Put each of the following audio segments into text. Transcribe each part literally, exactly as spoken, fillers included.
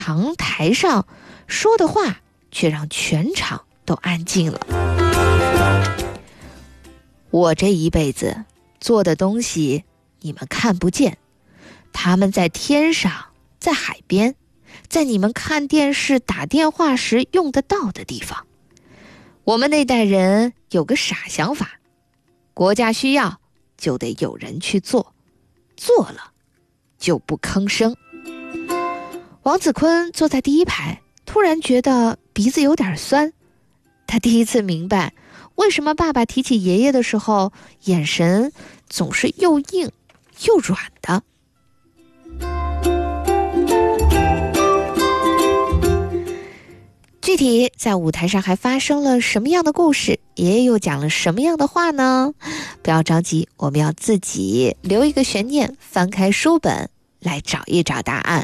长台上说的话却让全场都安静了。我这一辈子做的东西你们看不见，他们在天上，在海边，在你们看电视打电话时用得到的地方。我们那代人有个傻想法，国家需要就得有人去做，做了就不吭声。王子坤坐在第一排，突然觉得鼻子有点酸。他第一次明白，为什么爸爸提起爷爷的时候，眼神总是又硬又软的。具体在舞台上还发生了什么样的故事，爷爷又讲了什么样的话呢？不要着急，我们要自己留一个悬念，翻开书本来找一找答案。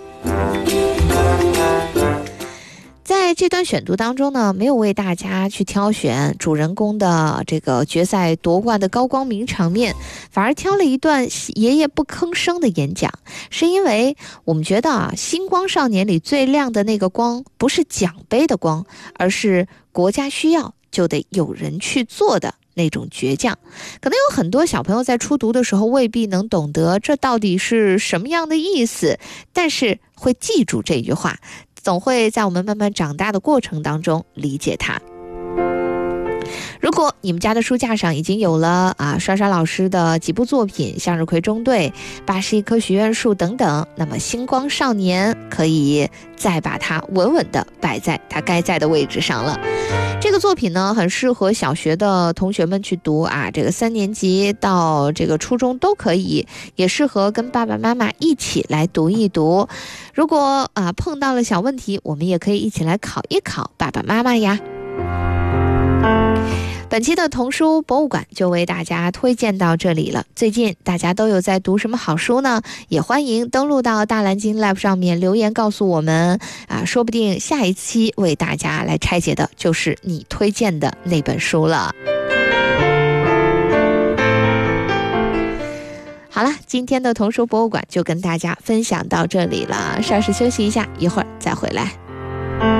在这段选读当中呢，没有为大家去挑选主人公的这个决赛夺冠的高光名场面，反而挑了一段爷爷不吭声的演讲，是因为我们觉得啊，星光少年里最亮的那个光不是奖杯的光，而是国家需要就得有人去做的那种倔强。可能有很多小朋友在初读的时候未必能懂得这到底是什么样的意思，但是会记住这句话，总会在我们慢慢长大的过程当中理解它。如果你们家的书架上已经有了啊刷刷老师的几部作品，向日葵中队、八十一棵许愿树等等，那么星光少年可以再把它稳稳地摆在它该在的位置上了。这个作品呢，很适合小学的同学们去读啊，这个三年级到这个初中都可以，也适合跟爸爸妈妈一起来读一读。如果啊碰到了小问题，我们也可以一起来考一考爸爸妈妈呀。本期的童书博物馆就为大家推荐到这里了。最近大家都有在读什么好书呢？也欢迎登录到大蓝鲸 Live 上面留言告诉我们啊，说不定下一期为大家来拆解的就是你推荐的那本书了。好了，今天的童书博物馆就跟大家分享到这里了，稍事休息一下，一会儿再回来。